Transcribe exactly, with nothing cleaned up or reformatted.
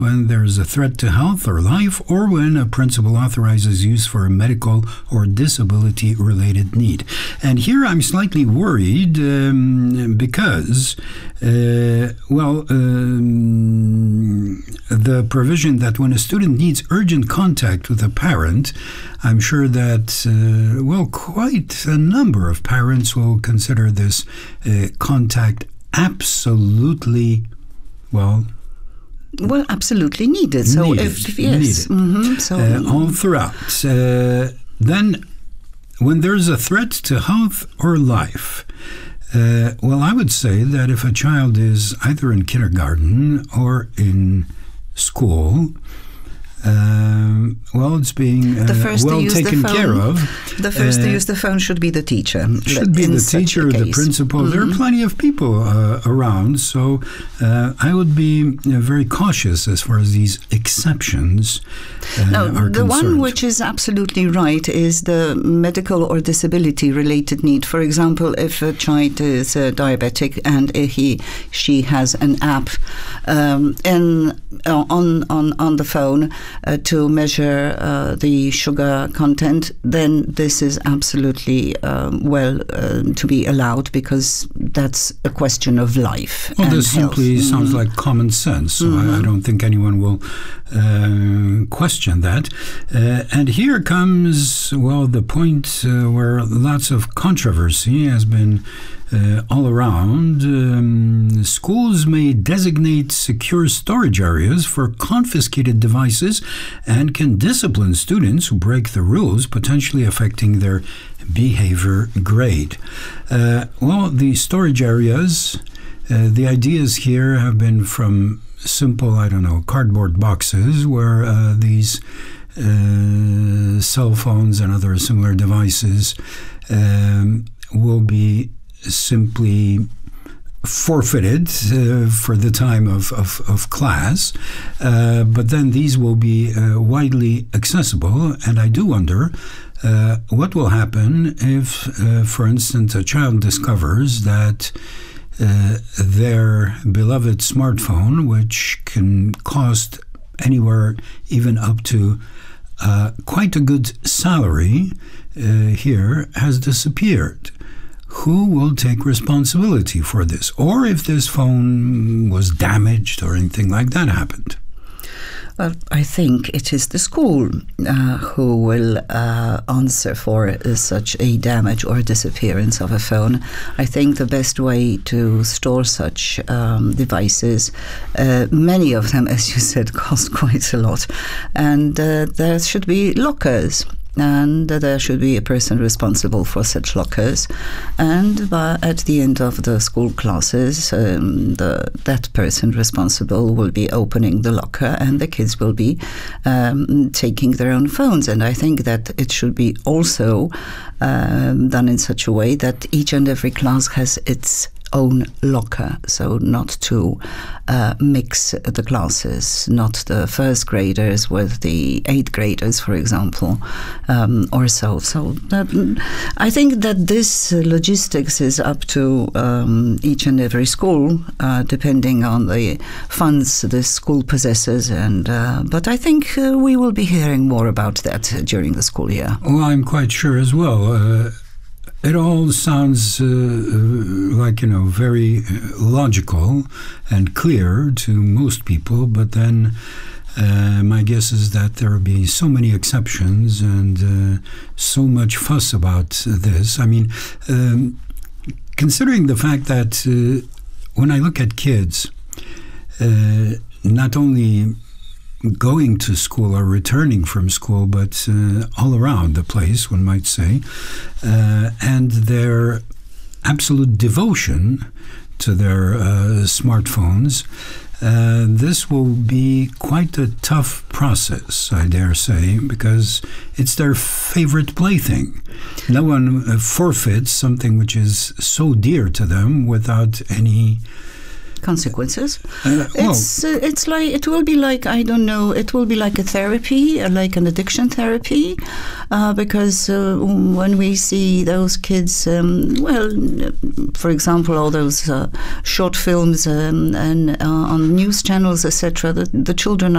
when there is a threat to health or life, or when a principal authorizes use for a medical or disability-related need. And here I'm slightly worried um, because, uh, well, um, the provision that when a student needs urgent contact with a parent, I'm sure that, uh, well, quite a number of parents will consider this uh, contact absolutely, well, Well, absolutely needed. So, needed, if, yes, needed. Mm-hmm. so uh, all throughout. Uh, then, when there's a threat to health or life, uh, well, I would say that if a child is either in kindergarten or in school, Um, well, it's being uh, well taken care of. The first uh, to use the phone should be the teacher. Should be the teacher, the principal. Mm-hmm. There are plenty of people uh, around, so uh, I would be uh, very cautious as far as these exceptions uh, no, are the concerned. one which is absolutely right is the medical or disability-related need. For example, if a child is uh, diabetic and he she has an app um, in uh, on on on the phone. Uh, to measure uh, the sugar content, then this is absolutely um, well uh, to be allowed, because that's a question of life. Well, and this health. simply Mm-hmm. sounds like common sense, so Mm-hmm. I, I don't think anyone will uh, question that. Uh, and here comes, well, the point uh, where lots of controversy has been Uh, all around. Um, schools may designate secure storage areas for confiscated devices and can discipline students who break the rules, potentially affecting their behavior grade. Uh, well, the storage areas, uh, the ideas here have been from simple, I don't know, cardboard boxes where uh, these uh, cell phones and other similar devices um, will be simply forfeited uh, for the time of, of, of class, uh, but then these will be uh, widely accessible. And I do wonder uh, what will happen if, uh, for instance, a child discovers that uh, their beloved smartphone, which can cost anywhere even up to uh, quite a good salary uh, here, has disappeared. Who will take responsibility for this? Or if this phone was damaged or anything like that happened? Well, I think it is the school uh, who will uh, answer for uh, such a damage or disappearance of a phone. I think the best way to store such um, devices, uh, many of them, as you said, cost quite a lot, and uh, there should be lockers. And there should be a person responsible for such lockers. And uh, at the end of the school classes, um, the, that person responsible will be opening the locker, and the kids will be um, taking their own phones. And I think that it should be also um, done in such a way that each and every class has its own locker, so not to uh, mix the classes, not the first graders with the eighth graders, for example, um, or so. So that, I think that this logistics is up to um, each and every school, uh, depending on the funds the school possesses. And uh, but I think uh, we will be hearing more about that during the school year. Well, I'm quite sure as well. Uh, It all sounds uh, like, you know, very logical and clear to most people, but then uh, my guess is that there will be so many exceptions and uh, so much fuss about this. I mean, um, considering the fact that uh, when I look at kids, uh, not only going to school or returning from school, but uh, all around the place, one might say, uh, and their absolute devotion to their uh, smartphones, uh, this will be quite a tough process, I dare say, because it's their favorite plaything. No one uh, forfeits something which is so dear to them without any consequences. Uh, well, it's uh, it's like it will be like I don't know. It will be like a therapy, uh, like an addiction therapy, uh, because uh, when we see those kids, um, well, for example, all those uh, short films um, and uh, on news channels, et cetera, the, the children